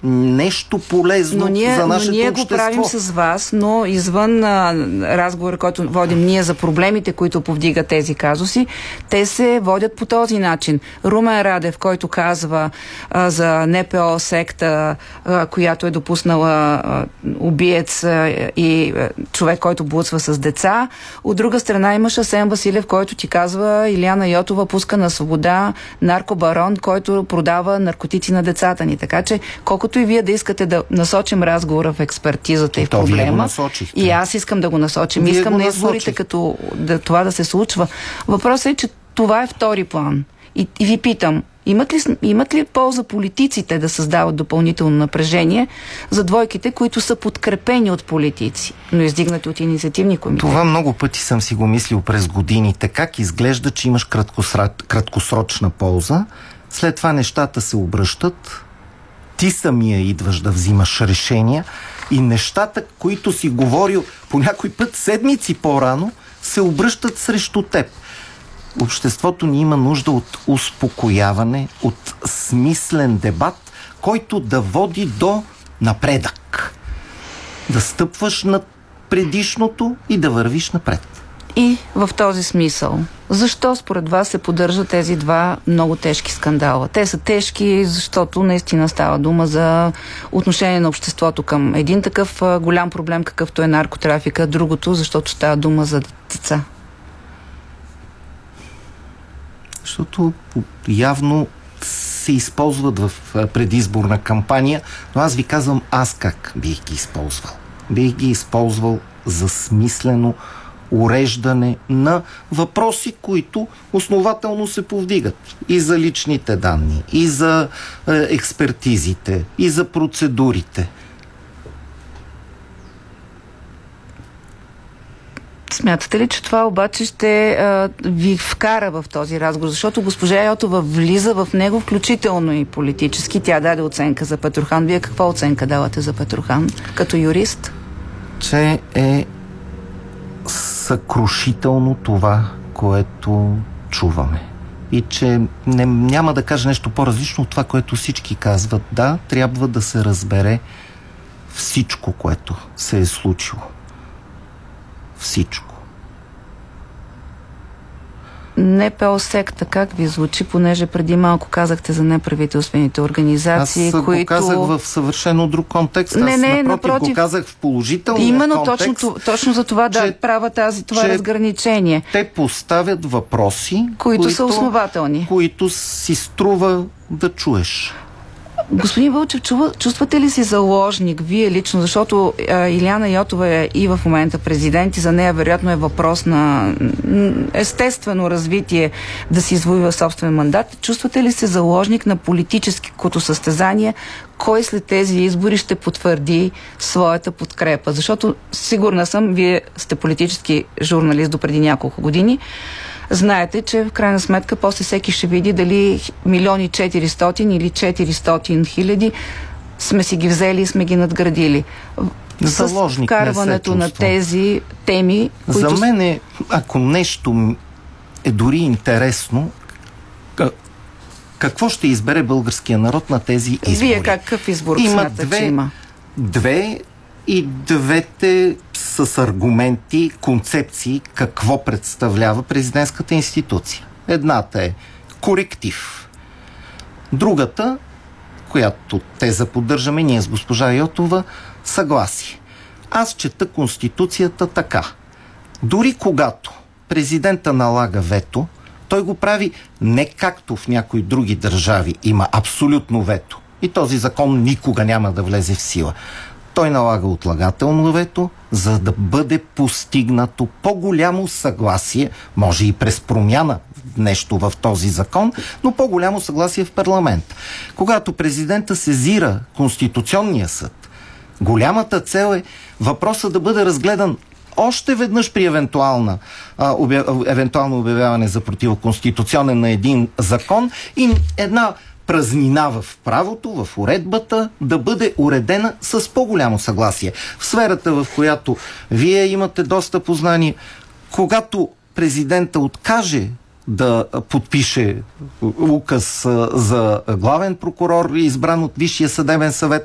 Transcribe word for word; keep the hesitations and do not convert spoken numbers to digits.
нещо полезно но ние, за нашето но ние общество. го правим с вас, но извън а, разговора, който водим ние за проблемите, които повдигат тези казуси, те се водят по този начин. Румен Радев, който казва а, за НПО секта, а, която е допуснала а, убиец а, и а, човек, който блудства с деца. От друга страна имаш Асен Василев, който ти казва Илияна Йотова пуска на свобода наркобарон, който продава наркотици на децата ни. Така че, колкото и вие да искате да насочим разговора в експертизата и в проблема, и аз искам да го насочим. Вие искам го на изборите като да, това да се случва. Въпросът е, че това е втори план. И, и ви питам, имат ли, имат ли полза политиците да създават допълнително напрежение за двойките, които са подкрепени от политици, но издигнати от инициативни комитети? Това много пъти съм си го мислил през годините. Как изглежда, че имаш краткосрочна полза, след това нещата се обръщат, ти самия идваш да взимаш решения и нещата, които си говорил по някой път седмици по-рано, се обръщат срещу теб. Обществото ни има нужда от успокояване, от смислен дебат, който да води до напредък. Да стъпваш над предишното и да вървиш напред. И в този смисъл, защо според вас се поддържат тези два много тежки скандала? Те са тежки, защото наистина става дума за отношение на обществото към един такъв голям проблем, какъвто е наркотрафика, другото, защото става дума за деца. Защото явно се използват в предизборна кампания, но аз ви казвам аз как бих ги използвал. Бих ги използвал за смислено уреждане на въпроси, които основателно се повдигат. И за личните данни, и за е, експертизите, и за процедурите. Смятате ли, че това обаче ще а, ви вкара в този разговор? Защото госпожа Йотова влиза в него, включително и политически. Тя даде оценка за Петрохан. Вие каква оценка давате за Петрохан като юрист? Че е съкрушително това, което чуваме. И че не, няма да кажа нещо по-различно от това, което всички казват. Да, трябва да се разбере всичко, което се е случило. Всичко. НПО секта, как ви звучи, понеже преди малко казахте за неправителствените организации, Аз които... го казах в съвършено друг контекст. Не, Аз не, напротив, напротив го казах в положителния именно контекст. Точно, точно за това че, да правя тази, това разграничение. Те поставят въпроси, които, които са основателни. Които си струва да чуеш. Господин Вълчев, чува, чувствате ли си заложник, вие лично, защото а, Илияна Йотова е и в момента президент и за нея вероятно е въпрос на естествено развитие да си извоюва собствен мандат. Чувствате ли се заложник на политическото състезание, кой след тези избори ще потвърди своята подкрепа? Защото сигурна съм, вие сте политически журналист до преди няколко години, знаете, че в крайна сметка после всеки ще види дали милиони четиристотин или четиристотин хиляди сме си ги взели и сме ги надградили. Заложник с вкарването на тези теми, които... За мен е, ако нещо е дори интересно, какво ще избере българския народ на тези избори? Вие какъв избор има смятате, две, че има? Две и двете с аргументи, концепции, какво представлява президентската институция. Едната е коректив. Другата, която теза поддържаме ние с госпожа Йотова, съгласие. Аз чета Конституцията така. Дори когато президента налага вето, той го прави не както в някои други държави има абсолютно вето. И този закон никога няма да влезе в сила. Той налага отлагателно вето, за да бъде постигнато по-голямо съгласие, може и през промяна нещо в този закон, но по-голямо съгласие в парламент. Когато президента сезира Конституционния съд, голямата цел е въпросът да бъде разгледан още веднъж при евентуална, а, обяв, евентуално обявяване за противоконституционен на един закон и една празнина в правото, в уредбата, да бъде уредена с по-голямо съгласие. В сферата, в която вие имате доста познание, когато президента откаже да подпише указ за главен прокурор, избран от Висшия съдебен съвет,